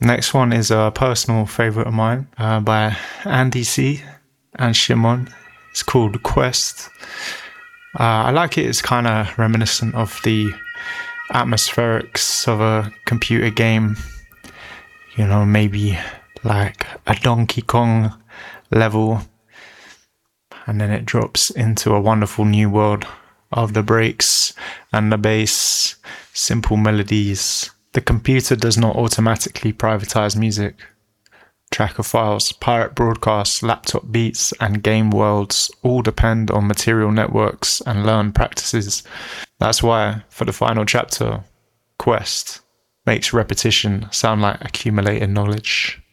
Next one is a personal favourite of mine by Andy C and Shimon. It's called Quest. I like it. It's kind of reminiscent of the atmospherics of a computer game. You know, maybe like a Donkey Kong level. And then it drops into a wonderful new world of the breaks and the bass, simple melodies. The computer does not automatically privatize music. Tracker files, pirate broadcasts, laptop beats, and game worlds all depend on material networks and learned practices. That's why, for the final chapter, Quest makes repetition sound like accumulated knowledge.